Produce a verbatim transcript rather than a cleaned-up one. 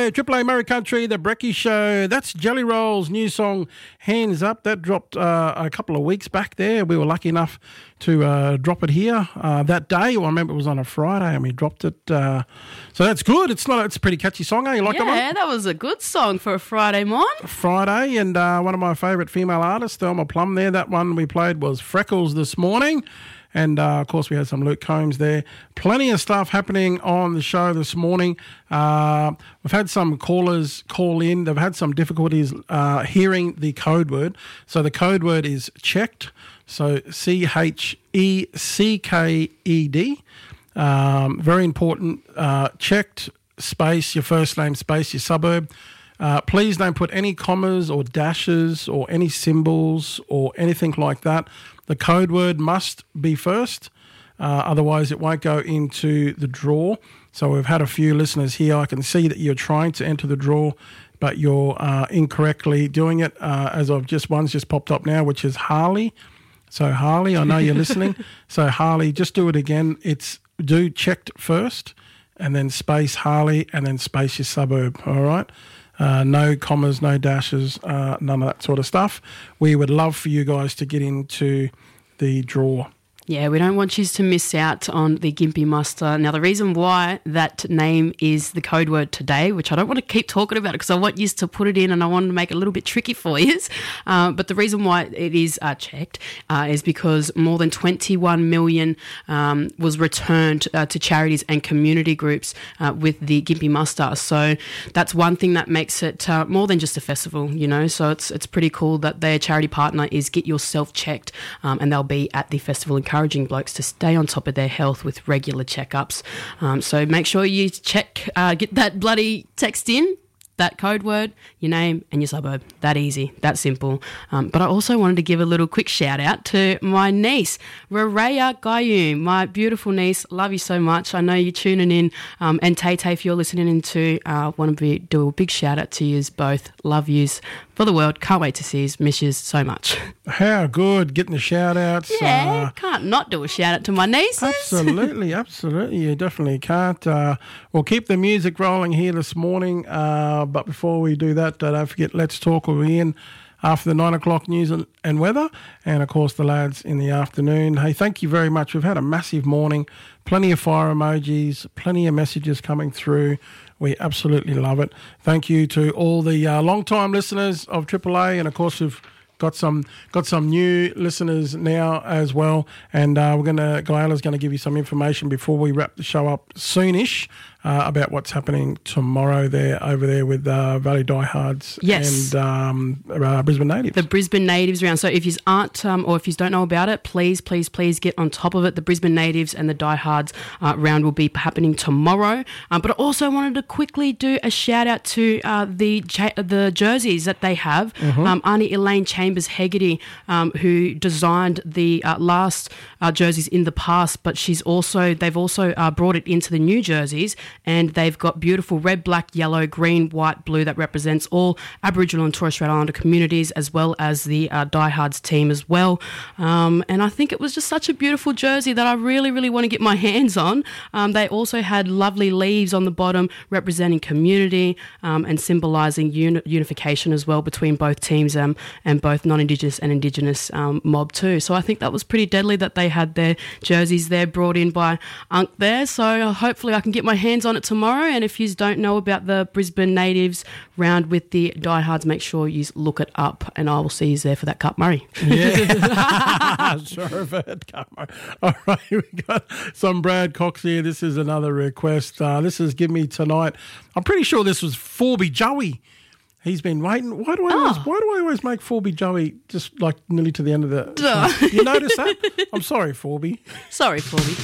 Radio, Triple A Murray Country, The Brekkie Show. That's Jelly Roll's new song, Hands Up. That dropped uh, a couple of weeks back there. We were lucky enough to uh, drop it here uh, that day. Well, I remember it was on a Friday and we dropped it. Uh, so that's good. It's not. It's a pretty catchy song, eh? You like yeah, that one? Yeah, that was a good song for a Friday morning. Friday, and uh, one of my favourite female artists, Thelma Plum there. That one we played was Freckles this morning. And, uh, of course, we had some Luke Combs there. Plenty of stuff happening on the show this morning. Uh, we've had some callers call in. They've had some difficulties uh, hearing the code word. So the code word is checked. So C H E C K E D. Um, very important. Uh, checked, space, your first name, space, your suburb. Uh, please don't put any commas or dashes or any symbols or anything like that. The code word must be first, uh, otherwise it won't go into the draw. So we've had a few listeners here. I can see that you're trying to enter the draw, but you're uh, incorrectly doing it, uh, as I've just, one's just popped up now, which is Harley. So Harley, I know you're listening. So Harley, just do it again. It's do checked first, and then space Harley, and then space your suburb, all right? Uh, no commas, no dashes, uh, none of that sort of stuff. We would love for you guys to get into the draw. Yeah, we don't want you to miss out on the Gympie Muster. Now, the reason why that name is the code word today, which I don't want to keep talking about it because I want you to put it in and I want to make it a little bit tricky for you. Uh, but the reason why it is uh, checked uh, is because more than twenty-one million um, was returned uh, to charities and community groups uh, with the Gympie Muster. So that's one thing that makes it uh, more than just a festival, you know. So it's it's pretty cool that their charity partner is Get Yourself Checked, um, and they'll be at the festival in encouraging blokes to stay on top of their health with regular checkups. Um, so make sure you check, uh, get that bloody text in, that code word, your name and your suburb. That easy, that simple. Um, but I also wanted to give a little quick shout out to my niece, Raraya Gayum, my beautiful niece. Love you so much. I know you're tuning in. Um, and Tay Tay, if you're listening in too, I uh, want to do a big shout out to yous both. Love yous for the world. Can't wait to see yous. Miss yous so much. How good, getting the shout outs. Yeah, uh, can't not do a shout out to my nieces. Absolutely, absolutely. You definitely can't. Uh, we'll keep the music rolling here this morning. Uh, but before we do that, uh, don't forget, Let's Talk will be in after the nine o'clock news and, and weather. And, of course, the lads in the afternoon. Hey, thank you very much. We've had a massive morning. Plenty of fire emojis, plenty of messages coming through. We absolutely love it. Thank you to all the uh, long-time listeners of Triple A, and of course we've got some got some new listeners now as well. And uh, we're gonna Guyala's going to give you some information before we wrap the show up soonish uh, about what's happening tomorrow there over there with uh, Valley Diehards yes. and um, uh, Brisbane Natives. The Brisbane Natives round. So if you aren't um, or if you don't know about it, please, please, please get on top of it. The Brisbane Natives and the Diehards uh, round will be happening tomorrow. Um, but I also wanted to quickly do a shout out to uh, the cha- the jerseys that they have. Mm-hmm. Um, Auntie Elaine Chambers Hegarty, um, who designed the uh, last uh, jerseys in the past, but she's also they've also uh, brought it into the new jerseys. And they've got beautiful red, black, yellow, green, white, blue that represents all Aboriginal and Torres Strait Islander communities, as well as the uh, Diehards team as well. Um, and I think it was just such a beautiful jersey that I really, really want to get my hands on. Um, they also had lovely leaves on the bottom representing community um, and symbolising uni- unification as well between both teams um, and both non-Indigenous and Indigenous um, mob too. So I think that was pretty deadly that they had their jerseys there brought in by Unk there. So hopefully I can get my hands on it tomorrow. And if you don't know about the Brisbane Natives round with the Diehards, make sure you look it up, and I will see you there for that Cup Murray. Yeah, sure for it, Cup Murray. All right, we got some Brad Cox here. This is another request. Uh, this is Give Me Tonight. I'm pretty sure this was Forby Joey. He's been waiting. Why do I always, oh. why do I always make Forby Joey just like nearly to the end of the? You notice that? I'm sorry, Forby. Sorry, Forby.